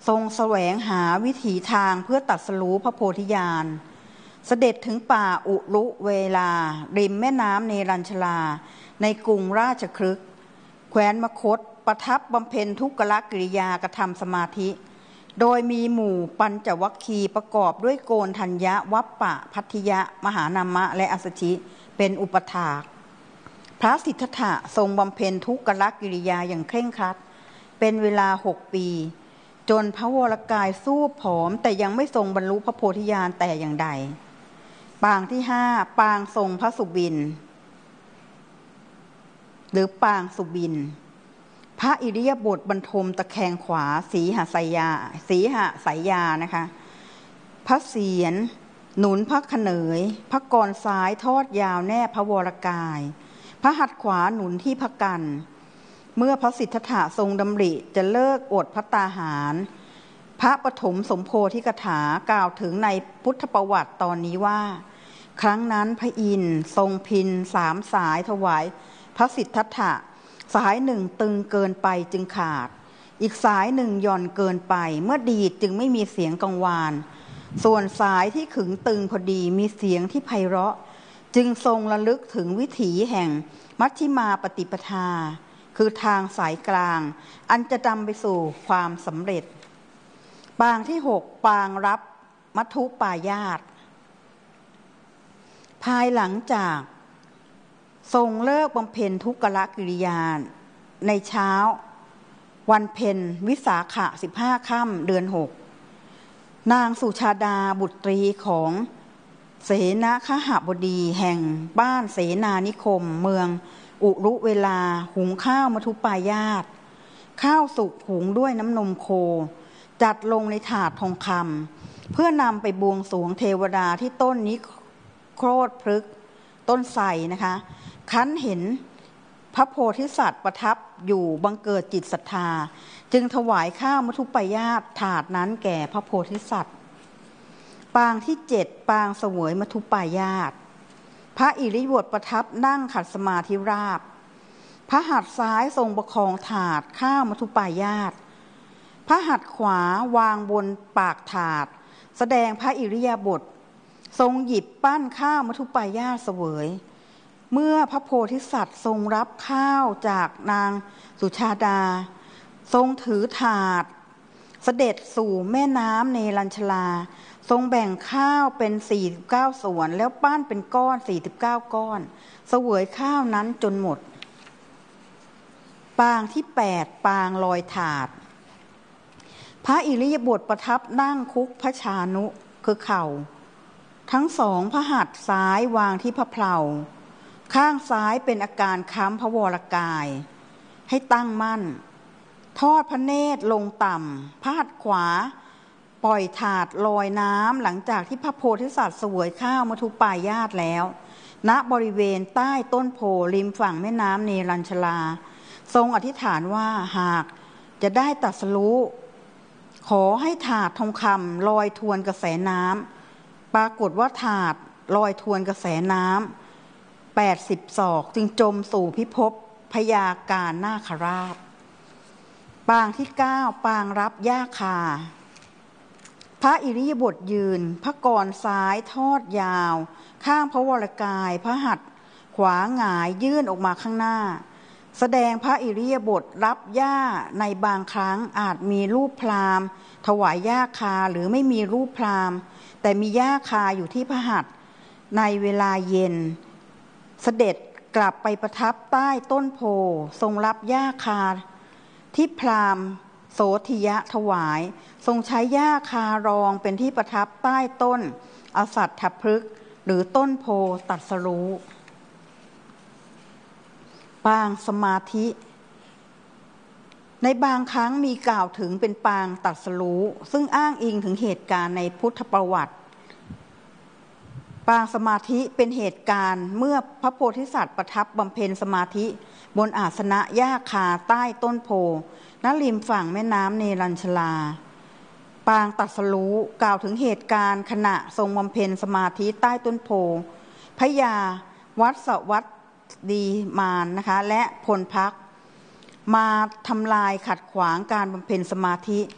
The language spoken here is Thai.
ทรงแสวงหาวิถีทางเพื่อตรัสรู้พระโพธิญาณเสด็จถึงป่าอุรุเวลาริมแม่น้ำเนรัญชราในกรุงราชคฤห์แคว้นมคธประทับบำเพ็ญทุกขกิริยากระทำสมาธิโดยมีหมู่ปัญจวัคคีย์ประกอบด้วยโกณทัญญะวัปปะพัทธิยะมหานามะและอัสสชิเป็นอุปถากพระสิทธัตถะทรงบำเพ็ญทุกขกิริยาอย่างเคร่งครัดเป็นเวลา6 ปีจนพระวรกายสู้ผอมแต่ยังไม่ทรงบรรลุพระโพธิญาณแต่อย่างใดปางที่5ปางทรงพระสุบินหรือปางสุบินพระอิริยาบถบรรทมตะแคงขวาสีหสายยานะคะพระเศียรหนุนพระขเนยพระกรซ้ายทอดยาวแนบพระวรกายพระหัตถ์ขวาหนุนที่พระกันเมื่อพระสิทธัตถะทรงดำริจะเลิกอดภัตตาหารพระปฐมสมโพธิกถากล่าวถึงในพุทธประวัติตอนนี้ว่าครั้งนั้นพระอินทร์ทรงพิณ3 สายถวายพระสิทธัตถะสายหนึ่งตึงเกินไปจึงขาดอีกสายหนึ่งหย่อนเกินไปเมื่อดีดจึงไม่มีเสียงกังวานส่วนสายที่ขึงตึงพอดีมีเสียงที่ไพเราะจึงทรงระลึกถึงวิถีแห่งมัชฌิมาปฏิปทาคือทางสายกลางอันจะนำไปสู่ความสำเร็จปางที่6ปางรับมัทุปายาสภายหลังจากทรงเลิกบำเพ็ญทุกขกิริยาในเช้าวันเพ็ญวิสาขะ15 ค่ำเดือน6นางสุชาดาบุตรีของเสนาคหบดีแห่งบ้านเสนานิคมเมืองอุรุเวลาหุงข้าวมัทุปายาสข้าวสุกหุงด้วยน้ำนมโคจัดลงในถาดทองคำเพื่อนำไปบวงสรวงเทวดาที่ต้นนิโครธพฤกษ์ต้นไทรนะคะคันเห็นพระโพธิสัตว์ประทับอยู่บังเกิดจิตศรัทธาจึงถวายข้าวมัทุปายาสถาดนั้นแก่พระโพธิสัตว์ปางที่7ปางเสวยมัทุปายาสพระอิริยาบถประทับนั่งขัดสมาธิราบพระหัตถ์ซ้ายทรงประคองถาดข้าวมัทุปายาสพระหัตถ์ขวาวางบนปากถาดแสดงพระอิริยาบถทรงหยิบปั้นข้าวมัทุปายาสเสวยเมื่อพระโพธิสัตว์ทรงรับข้าวจากนางสุชาดาทรงถือถาดเสด็จสู่แม่น้ำเนรัญชราทรงแบ่งข้าวเป็น49 ส่วนแล้วปั้นเป็นก้อน49 ก้อนเสวยข้าวนั้นจนหมดปางที่8ปางลอยถาดพระอิริยาบถประทับนั่งคุกพระชานุคือเข่าทั้ง2พระหัตถ์ซ้ายวางที่พระเพลาข้างซ้ายเป็นอาการค้ำพระวรกายให้ตั้งมั่นทอดพระเนตรลงต่ำพระหัตถ์ขวาปล่อยถาดลอยน้ำหลังจากที่พระโพธิสัตว์เสวยข้าวมัทุปายาสแล้วณบริเวณใต้ต้นโพริมฝั่งแม่น้ำเนรัญชราทรงอธิษฐานว่าหากจะได้ตรัสรู้ขอให้ถาดทองคำลอยทวนกระแสน้ำปรากฏว่าถาดลอยทวนกระแสน้ำ80 ศอกจึงจมสู่พิภพพยาการนาคราชปางที่9ปางรับย่าคาพระอิริยาบถยืนพระกรซ้ายทอดยาวข้างพระวรกายพระหัตถ์ขวาหงายยื่นออกมาข้างหน้าแสดงพระอิริยาบถรับย่าในบางครั้งอาจมีรูปพราหมณ์ถวายย่าคาหรือไม่มีรูปพราหมณ์แต่มีย่าคาอยู่ที่พระหัตถ์ในเวลาเย็นเสด็จกลับไปประทับใต้ต้นโพทรงรับย่าคาที่พราหมณ์โสธิยะถวายทรงใช้ย่าคารองเป็นที่ประทับใต้ต้นอสัตถพฤกษ์หรือต้นโพตรัสรู้ปางสมาธิในบางครั้งมีกล่าวถึงเป็นปางตรัสรู้ซึ่งอ้างอิงถึงเหตุการณ์ในพุทธประวัติปางสมาธิเป็นเหตุการณ์เมื่อพระโพธิสัตว์ประทับบำเพ็ญสมาธิบนอาสนะหญ้าคาใต้ต้นโพณริมฝั่งแม่น้ำเนรัญชราปางตรัสรู้กล่าวถึงเหตุการณ์ขณะทรงบำเพ็ญสมาธิใต้ต้นโพพญาวัสวัตดีมานนะคะและพลพรรคมาทำลายขัดขวางการบำเพ็ญสมาธิ